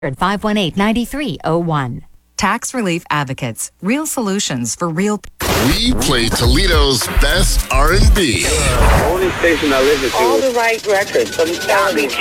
518-9301. Tax Relief Advocates. Real solutions for real people. We play Toledo's best R&B. Only station I listen to. All the right records. I'm telling you.